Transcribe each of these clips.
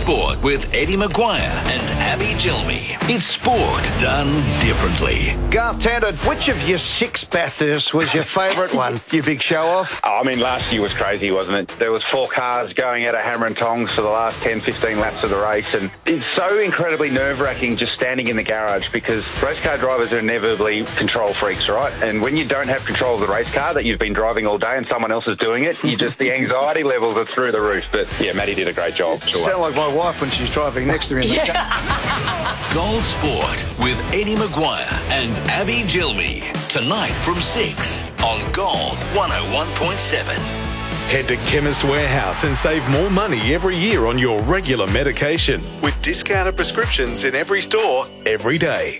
Sport with Eddie Maguire and Abby Gilmy. It's sport done differently. Garth Tander, which of your 6 Bathursts was your favourite one, you big show-off? I mean, last year was crazy, wasn't it? There was 4 cars going out of Hammer and Tongs for the last 10, 15 laps of the race, and it's so incredibly nerve-wracking just standing in the garage because race car drivers are inevitably control freaks, right? And when you don't have control of the race car that you've been driving all day and someone else is doing it, the anxiety levels are through the roof. But yeah, Maddie did a great job. Sure. Sound like my wife when she's driving next to me in the car. Gold Sport with Eddie Maguire and Abby Gilmy. Tonight from 6 on Gold 101.7. Head to Chemist Warehouse and save more money every year on your regular medication with discounted prescriptions in every store, every day.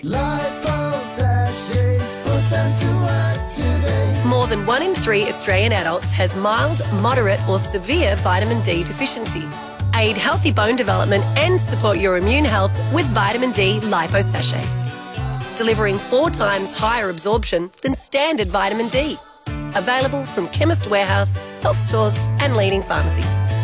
More than 1 in 3 Australian adults has mild, moderate or severe vitamin D deficiency. Aid healthy bone development and support your immune health with vitamin D lipo sachets, delivering 4 times higher absorption than standard vitamin D. Available from Chemist Warehouse, health stores and leading pharmacies.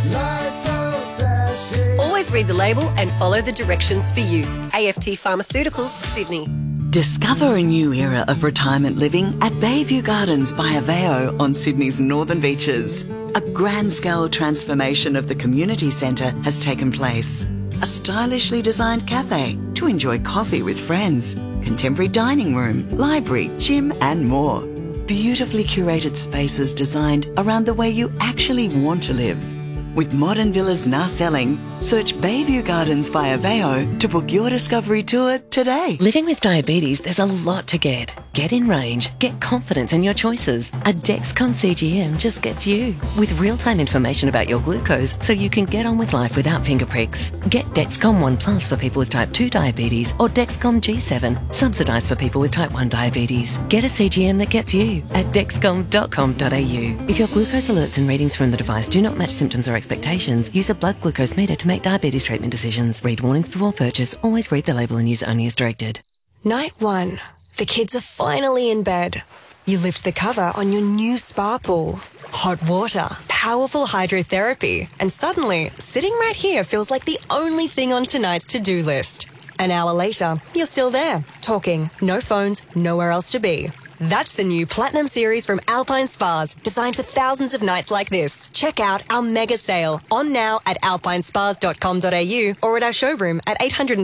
Always read the label and follow the directions for use. AFT Pharmaceuticals, Sydney. Discover a new era of retirement living at Bayview Gardens by Aveo on Sydney's northern beaches. A grand-scale transformation of the community centre has taken place. A stylishly designed cafe to enjoy coffee with friends, contemporary dining room, library, gym and more. Beautifully curated spaces designed around the way you actually want to live. With modern villas now selling, search Bayview Gardens by Aveo to book your discovery tour today. Living with diabetes, there's a lot to get. Get in range, get confidence in your choices. A Dexcom CGM just gets you. With real-time information about your glucose so you can get on with life without finger pricks. Get Dexcom One Plus for people with type 2 diabetes or Dexcom G7, subsidised for people with type 1 diabetes. Get a CGM that gets you at dexcom.com.au. If your glucose alerts and readings from the device do not match symptoms or expectations, use a blood glucose meter to make diabetes treatment decisions. Read warnings before purchase. Always read the label and use only as directed. Night 1. The kids are finally in bed. You lift the cover on your new spa pool. Hot water, powerful hydrotherapy, and suddenly, sitting right here feels like the only thing on tonight's to-do list. An hour later, you're still there, talking, no phones, nowhere else to be. That's the new Platinum Series from Alpine Spas, designed for thousands of nights like this. Check out our mega sale, on now at alpinespas.com.au or at our showroom at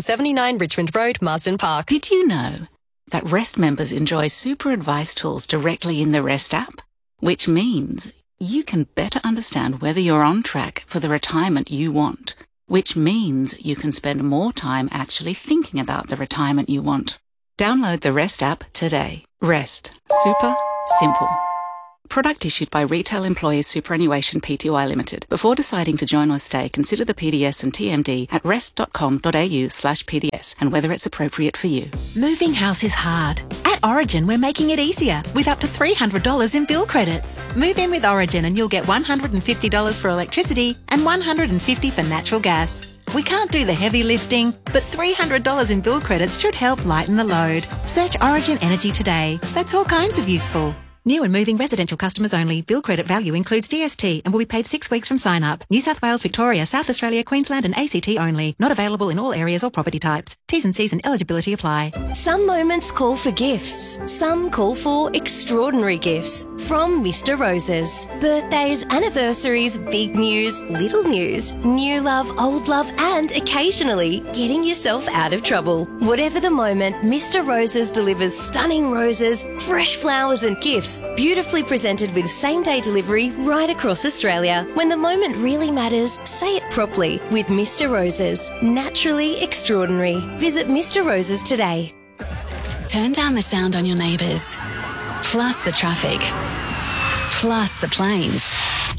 879 Richmond Road, Marsden Park. Did you know that Rest members enjoy super advice tools directly in the Rest app? Which means you can better understand whether you're on track for the retirement you want. Which means you can spend more time actually thinking about the retirement you want. Download the Rest app today. Rest. Super simple. Product issued by Retail Employers Superannuation Pty Limited. Before deciding to join or stay, consider the PDS and TMD at rest.com.au/PDS and whether it's appropriate for you. Moving house is hard. At Origin, we're making it easier with up to $300 in bill credits. Move in with Origin and you'll get $150 for electricity and $150 for natural gas. We can't do the heavy lifting, but $300 in bill credits should help lighten the load. Search Origin Energy today. That's all kinds of useful. New and moving residential customers only. Bill credit value includes GST and will be paid 6 weeks from sign up. New South Wales, Victoria, South Australia, Queensland and ACT only. Not available in all areas or property types. T's and C's and eligibility apply. Some moments call for gifts. Some call for extraordinary gifts from Mr. Roses. Birthdays, anniversaries, big news, little news, new love, old love and occasionally getting yourself out of trouble. Whatever the moment, Mr. Roses delivers stunning roses, fresh flowers and gifts beautifully presented with same-day delivery right across Australia. When the moment really matters, say it properly with Mr. Roses. Naturally extraordinary. Visit Mr. Roses today. Turn down the sound on your neighbours, plus the traffic, plus the planes.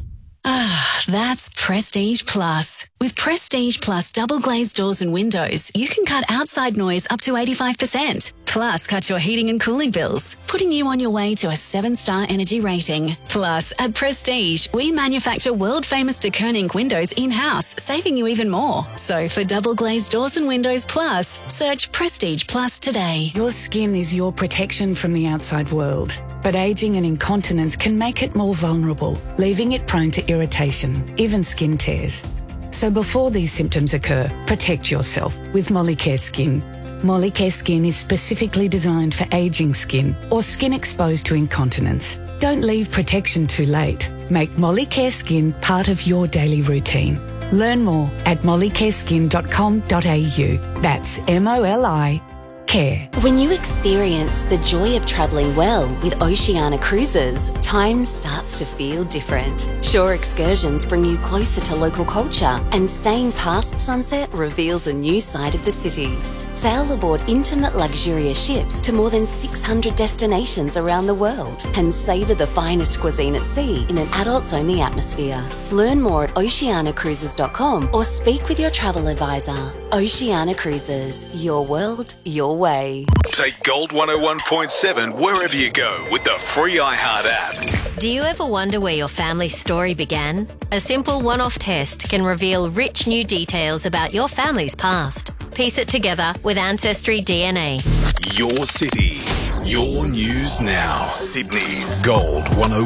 Ah, that's Prestige Plus. With Prestige Plus double glazed doors and windows, you can cut outside noise up to 85%. Plus, cut your heating and cooling bills, putting you on your way to a 7-star energy rating. Plus, at Prestige, we manufacture world-famous de Koning windows in-house, saving you even more. So for double glazed doors and windows plus, search Prestige Plus today. Your skin is your protection from the outside world. But ageing and incontinence can make it more vulnerable, leaving it prone to irritation, even skin tears. So before these symptoms occur, protect yourself with Molicare Skin. Molicare Skin is specifically designed for ageing skin or skin exposed to incontinence. Don't leave protection too late. Make Molicare Skin part of your daily routine. Learn more at mollicareskin.com.au. That's MOLI Care. When you experience the joy of travelling well with Oceania Cruises, time starts to feel different. Shore excursions bring you closer to local culture, and staying past sunset reveals a new side of the city. Sail aboard intimate, luxurious ships to more than 600 destinations around the world and savour the finest cuisine at sea in an adults-only atmosphere. Learn more at oceanacruises.com or speak with your travel advisor. Oceania Cruises, your world, your way. Take Gold 101.7 wherever you go with the free iHeart app. Do you ever wonder where your family's story began? A simple one-off test can reveal rich new details about your family's past. Piece it together with Ancestry DNA. Your city, your news now. Sydney's Gold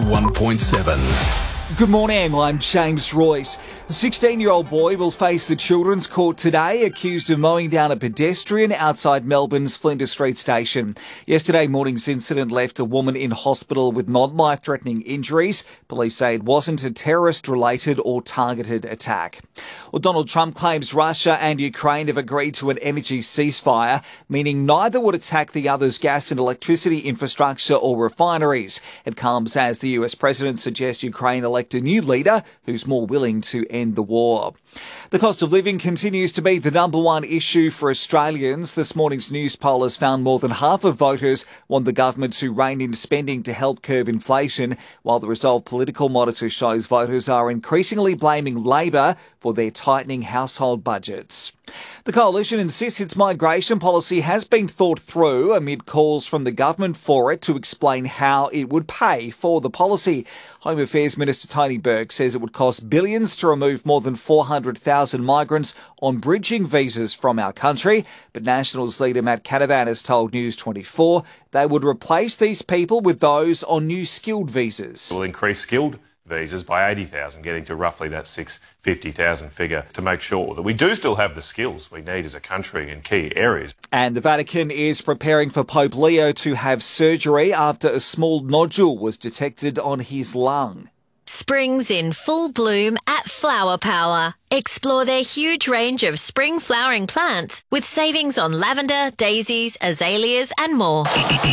101.7. Good morning, I'm James Royce. A 16-year-old boy will face the Children's Court today, accused of mowing down a pedestrian outside Melbourne's Flinders Street station. Yesterday morning's incident left a woman in hospital with non-life-threatening injuries. Police say it wasn't a terrorist-related or targeted attack. Well, Donald Trump claims Russia and Ukraine have agreed to an energy ceasefire, meaning neither would attack the other's gas and electricity infrastructure or refineries. It comes as the US president suggests Ukraine elect a new leader who's more willing to end the war. The cost of living continues to be the number one issue for Australians. This morning's news poll has found more than half of voters want the government to rein in spending to help curb inflation, while the Resolve political monitor shows voters are increasingly blaming Labor for their tightening household budgets. The Coalition insists its migration policy has been thought through amid calls from the government for it to explain how it would pay for the policy. Home Affairs Minister Tony Burke says it would cost billions to remove more than 400,000 migrants on bridging visas from our country. But Nationals leader Matt Canavan has told News 24 they would replace these people with those on new skilled visas. We'll increase skilled visas by 80,000, getting to roughly that 650,000 figure to make sure that we do still have the skills we need as a country in key areas. And the Vatican is preparing for Pope Leo to have surgery after a small nodule was detected on his lung. Spring's in full bloom at Flower Power. Explore their huge range of spring flowering plants with savings on lavender, daisies, azaleas and more.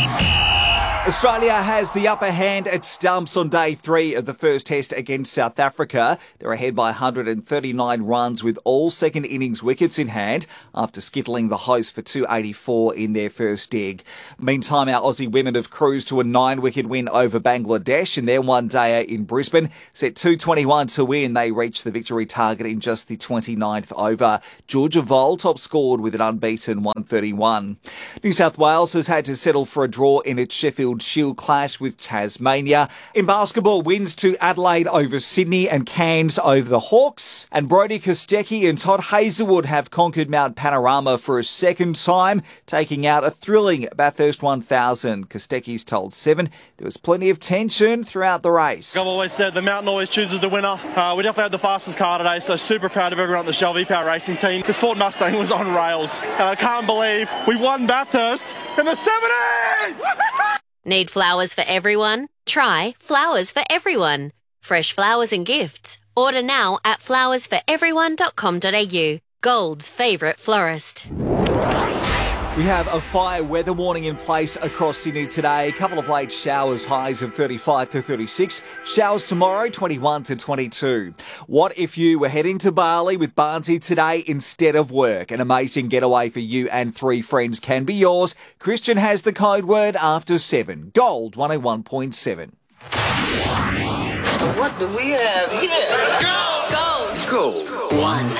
Australia has the upper hand at stumps on day 3 of the first test against South Africa. They're ahead by 139 runs with all second innings wickets in hand after skittling the host for 284 in their first dig. Meantime, our Aussie women have cruised to a 9-wicket win over Bangladesh in their one-dayer in Brisbane. Set 221 to win, they reached the victory target in just the 29th over. Georgia Vole top scored with an unbeaten 131. New South Wales has had to settle for a draw in its Sheffield Shield clash with Tasmania. In basketball, wins to Adelaide over Sydney and Cairns over the Hawks. And Brodie Kostecki and Todd Hazelwood have conquered Mount Panorama for a second time, taking out a thrilling Bathurst 1000. Kostecki's told Seven there was plenty of tension throughout the race. I've always said the mountain always chooses the winner. We definitely had the fastest car today, so super proud of everyone on the Shell V-Power racing team. This Ford Mustang was on rails, and I can't believe we won Bathurst in the 70! Need flowers for everyone? Try Flowers for Everyone. Fresh flowers and gifts. Order now at flowersforeveryone.com.au. Gold's favourite florist. We have a fire weather warning in place across Sydney today. A couple of late showers, highs of 35 to 36. Showers tomorrow, 21 to 22. What if you were heading to Bali with Barnsey today instead of work? An amazing getaway for you and 3 friends can be yours. Christian has the code word after 7. Gold 101.7. What do we have here? Gold! Gold. 101.7.